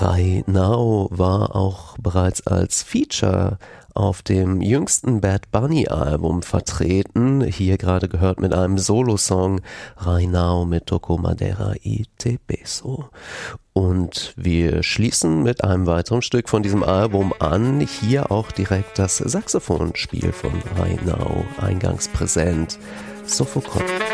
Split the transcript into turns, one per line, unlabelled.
Right Now war auch bereits als Feature auf dem jüngsten Bad Bunny Album vertreten. Hier gerade gehört mit einem Solo-Song Right Now mit Toco Madera y Te Beso. Und wir schließen mit einem weiteren Stück von diesem Album an. Hier auch direkt das Saxophonspiel von Right Now, eingangs präsent. Sofokon.